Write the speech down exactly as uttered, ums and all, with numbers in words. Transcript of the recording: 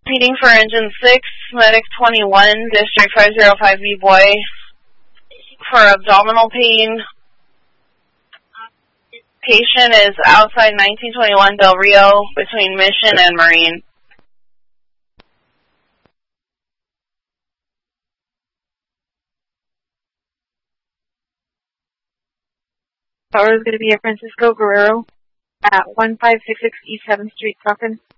Repeating for engine six, medic twenty-one, district five zero five B boy for abdominal pain. Patient is outside nineteen twenty-one Del Rio between Mission and Marine. Tower is going to be at Francisco Guerrero at one five six six East seventh Street, Stockton.